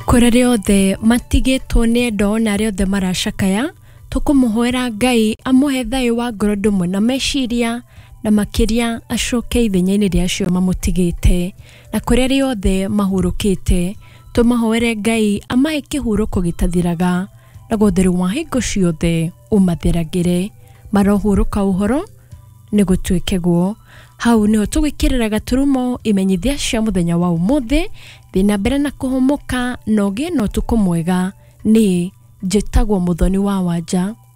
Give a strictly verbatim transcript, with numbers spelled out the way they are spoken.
Kũrĩa riothe matigĩtwo nĩ endo na riothe maracakaya tukumuhoera Ngai amuhe thayu wa ngoro ndumwe na meciria na makiria acoke ithenya-inĩ rĩacio mamutigĩte na kũrĩa riothe mahurũkĩte tumahoere Ngai amahe kĩhurũko gĩtathiraga na gũtheru wa hingo ciothe umatheragĩre marohurũka ũhoro nĩ gũtuĩke guo. Hau niho tũgwĩkĩrĩra gaturumo imenyithia cia mũthenya wa ũmũthĩ thina mbere na kũhũmũka na ũgĩe na ũtukũ mwega. Niĩ njĩtagwo Mũthoni wa Wanja.